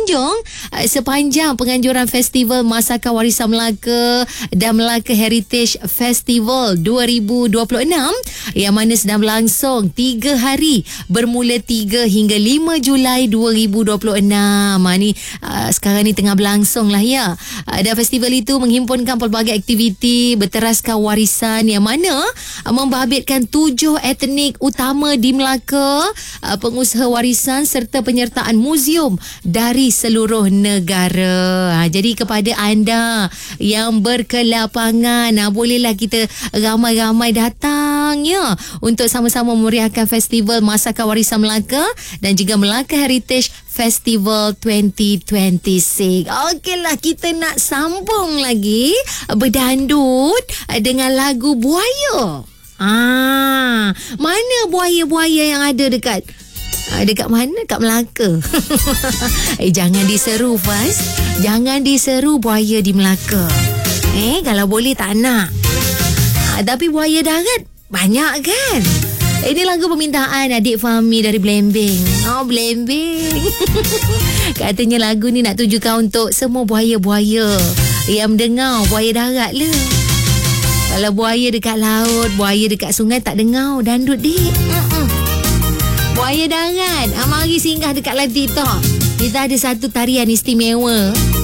berkunjung sepanjang penganjuran Festival Masakan Warisan Melaka dan Melaka Heritage Festival 2026 yang mana sedang berlangsung 3 hari bermula 3 hingga 5 Julai 2026. Sekarang ni tengah berlangsung lah ya. Dan festival itu menghimpunkan pelbagai aktiviti berteraskan warisan yang mana membabitkan 7 etnik utama di Melaka, pengusaha warisan serta penyertaan muzium dari seluruh negara. Jadi kepada anda yang berkelapangan, bolehlah kita ramai-ramai datang ya untuk sama-sama memeriahkan Festival Masakan Warisan Melaka dan juga Melaka Heritage Festival 2026. Okeylah, kita nak sambung lagi berdandut dengan lagu Buaya. Mana buaya-buaya yang ada dekat mana? Dekat Melaka. Jangan diseru, Faz. Jangan diseru buaya di Melaka. Kalau boleh tak nak. Tapi buaya darat banyak kan? Ini lagu permintaan adik Fahmi dari Blembing. Blembing. Katanya lagu ni nak tujukan untuk semua buaya-buaya yang mendengar buaya darat lah. Kalau buaya dekat laut, buaya dekat sungai tak dengar dandut dik. Buaya darat, mari singgah dekat live TikTok. Kita ada satu tarian istimewa